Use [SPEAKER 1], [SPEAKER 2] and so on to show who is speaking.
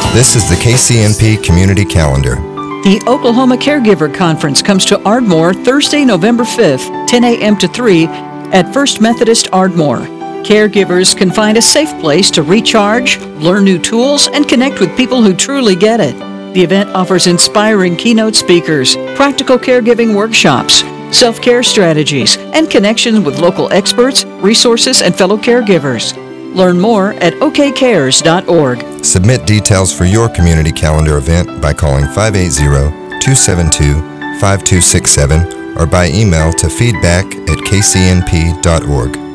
[SPEAKER 1] This is the KCNP Community Calendar.
[SPEAKER 2] The Oklahoma Caregiver Conference comes to Ardmore Thursday, November 5th, 10 a.m. to 3 at First Methodist Ardmore. Caregivers can find a safe place to recharge, learn new tools, and connect with people who truly get it. The event offers inspiring keynote speakers, practical caregiving workshops, self-care strategies, and connections with local experts, resources, and fellow caregivers. Learn more at okcares.org.
[SPEAKER 1] Submit details for your community calendar event by calling 580-272-5267 or by email to feedback@kcnp.org.